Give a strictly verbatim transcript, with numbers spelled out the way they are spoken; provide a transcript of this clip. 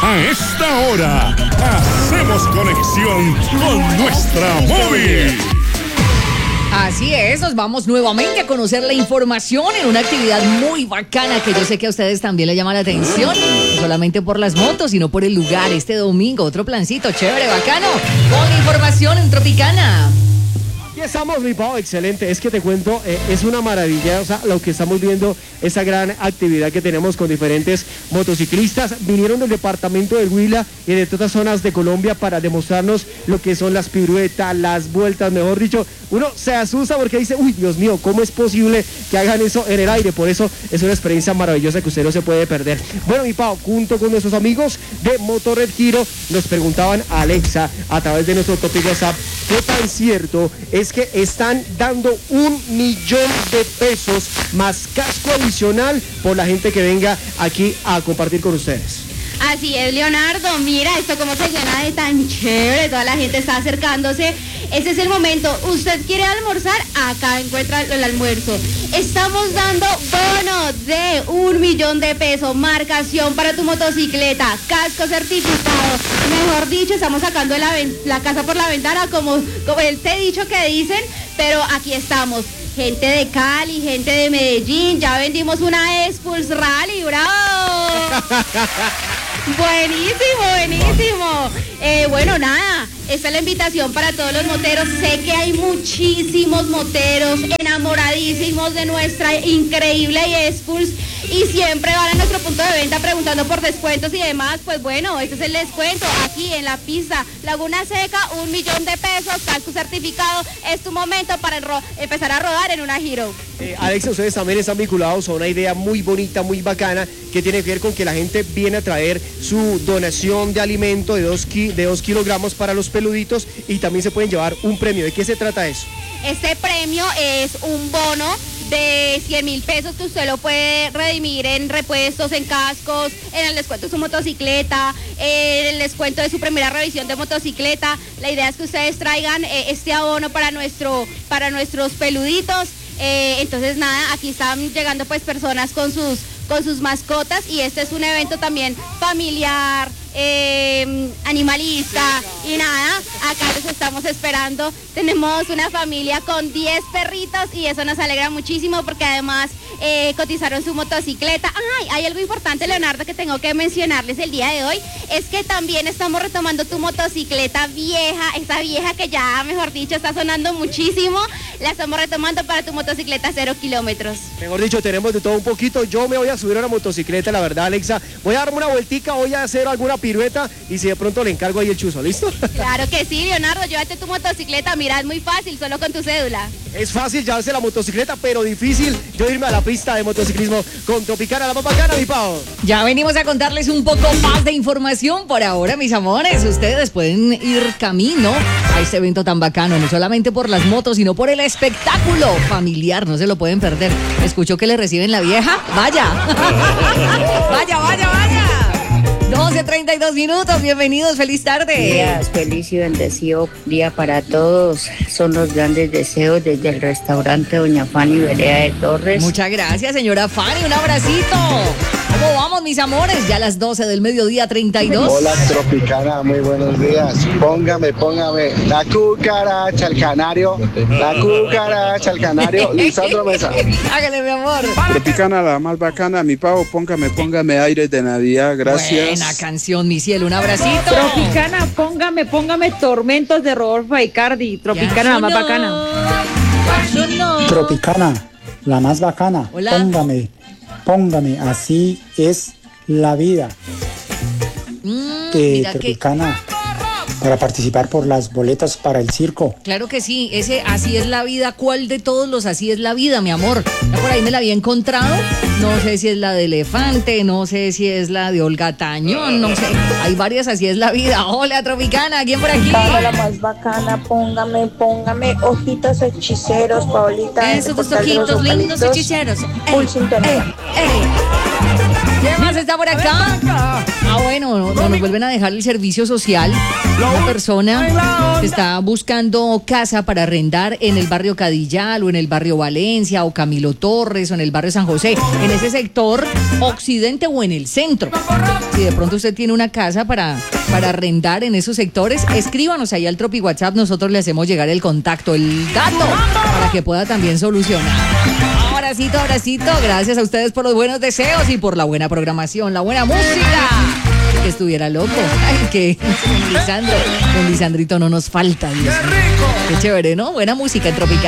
A esta hora, hacemos conexión con nuestra móvil. Así es, nos vamos nuevamente a conocer la información en una actividad muy bacana que yo sé que a ustedes también les llama la atención, no solamente por las motos, sino por el lugar. Este domingo, otro plancito chévere, bacano, con información en Tropicana. Aquí estamos, mi pavo, excelente. Es que te cuento, eh, es una maravilla, o sea, lo que estamos viendo, esa gran actividad que tenemos con diferentes motociclistas. Vinieron del departamento del Huila y de todas zonas de Colombia para demostrarnos lo que son las piruetas, las vueltas, mejor dicho. Uno se asusta porque dice, uy, Dios mío, ¿cómo es posible que hagan eso en el aire? Por eso es una experiencia maravillosa que usted no se puede perder. Bueno, mi pavo, junto con nuestros amigos de Motorred Giro, nos preguntaban a Alexa a través de nuestro tópico WhatsApp, ¿qué tan cierto es que están dando un millón de pesos más casco adicional por la gente que venga aquí a compartir con ustedes? Así es, Leonardo, mira esto cómo se llena de tan chévere, toda la gente está acercándose. Ese es el momento. Usted quiere almorzar, acá encuentra el almuerzo. Estamos dando bono de un millón de pesos, marcación para tu motocicleta, casco certificado. Mejor dicho, estamos sacando la, la casa por la ventana, como, como el te dicho que dicen, pero aquí estamos. Gente de Cali, gente de Medellín, ya vendimos una Expulse Rally, ¡bravo! Buenísimo, buenísimo. Eh, bueno, nada, esta es la invitación para todos los moteros. Sé que hay muchísimos moteros enamoradísimos de nuestra increíble Expulse y siempre van a nuestro punto de venta preguntando por descuentos y demás. Pues bueno, este es el descuento aquí en la pista Laguna Seca, un millón de pesos, casco certificado. Es tu momento para empezar a rodar en una Giro. Eh, Alexa, ustedes también están vinculados a una idea muy bonita, muy bacana, que tiene que ver con que la gente viene a traer su donación de alimento de dos, ki de dos kilogramos para los peluditos y también se pueden llevar un premio. ¿De qué se trata eso? Este premio es un bono de cien mil pesos que usted lo puede redimir en repuestos, en cascos, en el descuento de su motocicleta, en el descuento de su primera revisión de motocicleta. La idea es que ustedes traigan eh, este abono para, nuestro, para nuestros peluditos. Eh, entonces nada, aquí están llegando pues personas con sus, con sus mascotas y este es un evento también familiar, eh, animalista y nada, acá los estamos esperando. Tenemos una familia con diez perritos y eso nos alegra muchísimo porque además eh, cotizaron su motocicleta. Ay, hay algo importante, Leonardo, que tengo que mencionarles el día de hoy, es que también estamos retomando tu motocicleta vieja, esa vieja que ya, mejor dicho, está sonando muchísimo, la estamos retomando para tu motocicleta cero kilómetros. Mejor dicho, tenemos de todo un poquito. Yo me voy a subir a una motocicleta, la verdad, Alexa, voy a darme una vueltica, voy a hacer alguna pirueta y si de pronto le encargo ahí el chuzo, ¿listo? Claro que sí, Leonardo, llévate tu motocicleta, mira, es muy fácil, solo con tu cédula. Es fácil llevarse la motocicleta, pero difícil yo irme a la pista de motociclismo con Tropicana, la más bacana, mi pavo. Ya venimos a contarles un poco más de información por ahora, mis amores. Ustedes pueden ir camino a este evento tan bacano, no solamente por las motos, sino por el espectáculo familiar, no se lo pueden perder. ¿Escuchó que le reciben la vieja? Vaya, vaya, vaya, vaya. doce treinta y dos minutos, bienvenidos, feliz tarde. Días, feliz y bendecido día para todos. Son los grandes deseos desde el restaurante Doña Fanny Vereda de Torres. Muchas gracias, señora Fanny, un abracito. ¿Cómo vamos, mis amores? Ya a las doce del mediodía, treinta y dos. Hola, Tropicana, muy buenos días. Póngame, póngame la cucaracha al canario, la cucaracha al canario. Lisandro Mesa. Hágale, mi amor. Tropicana, la más bacana, mi pavo, póngame, póngame aires de Navidad, gracias. Buena canción, mi cielo, un abracito. Tropicana, póngame, póngame Tormentos de Rodolfo Icardi. Tropicana, la más bacana. No. Tropicana, la más bacana. Hola. Póngame, póngame, así es la vida. Mm, eh, mira Tropicana, que... para participar por las boletas para el circo. Claro que sí, ese Así es la vida. ¿Cuál de todos los Así es la vida, mi amor? Ya por ahí me la había encontrado. No sé si es la de Elefante, no sé si es la de Olga Tañón, no sé. Hay varias Así es la vida. Hola, Tropicana, ¿quién por aquí? Para la más bacana, póngame, póngame ojitos hechiceros, Paulita. Esos dos ojitos lindos hechiceros. Full sintonía. ¿Quién más está por acá? Ah, bueno, don nos vuelven a dejar el servicio social. Una persona que está buscando casa para arrendar en el barrio Cadillal o en el barrio Valencia o Camilo Torres o en el barrio San José, en ese sector occidente o en el centro. Si de pronto usted tiene una casa para, para arrendar en esos sectores, escríbanos ahí al Tropi WhatsApp, nosotros le hacemos llegar el contacto, el dato, para que pueda también solucionar. Abracito, abracito, gracias a ustedes por los buenos deseos y por la buena programación, la buena música. Que estuviera loco. Ay, que con Lisandro, con Lisandrito no nos falta, Dios mío. Qué chévere, ¿no? Buena música en Tropical.